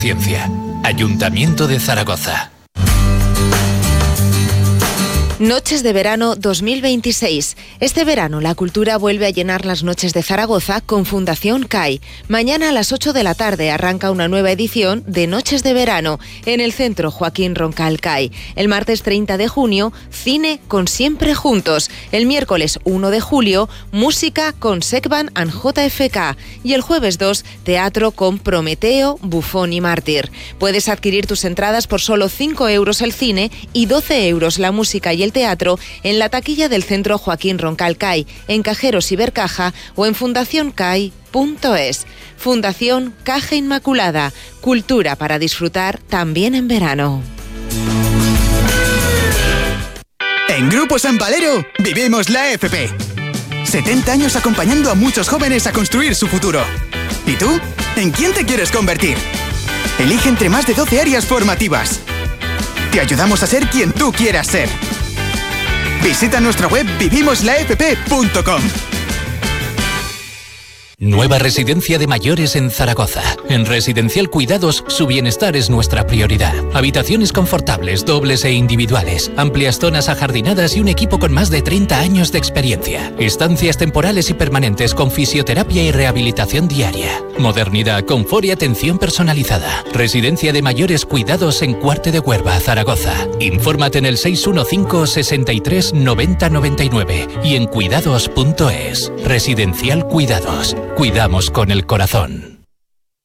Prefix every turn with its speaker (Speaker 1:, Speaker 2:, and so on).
Speaker 1: Ciencia. Ayuntamiento de Zaragoza.
Speaker 2: Noches de verano 2026. Este verano la cultura vuelve a llenar las noches de Zaragoza con Fundación CAI. Mañana a las 8 de la tarde arranca una nueva edición de Noches de verano en el Centro Joaquín Roncal CAI. El martes 30 de junio, cine con Siempre Juntos. El miércoles 1 de julio, música con Secban and JFK. Y el jueves 2, teatro con Prometeo, Bufón y Mártir. Puedes adquirir tus entradas por solo 5 euros el cine y 12 euros la música y el teatro en la taquilla del Centro Joaquín Roncal CAI, en Cajeros Ibercaja o en fundacioncai.es. Fundación Caja Inmaculada. Cultura para disfrutar también en verano.
Speaker 3: En Grupo San Valero vivimos la FP. 70 años acompañando a muchos jóvenes a construir su futuro. ¿Y tú? ¿En quién te quieres convertir? Elige entre más de 12 áreas formativas. Te ayudamos a ser quien tú quieras ser. Visita nuestra web vivimoslafp.com.
Speaker 1: Nueva residencia de mayores en Zaragoza. En Residencial Cuidados, su bienestar es nuestra prioridad. Habitaciones confortables, dobles e individuales, amplias zonas ajardinadas y un equipo con más de 30 años de experiencia. Estancias temporales y permanentes con fisioterapia y rehabilitación diaria. Modernidad, confort y atención personalizada. Residencia de mayores Cuidados en Cuarte de Huerva, Zaragoza. Infórmate en el 615 63 90 99 y en cuidados.es. Residencial Cuidados. Cuidamos con el corazón.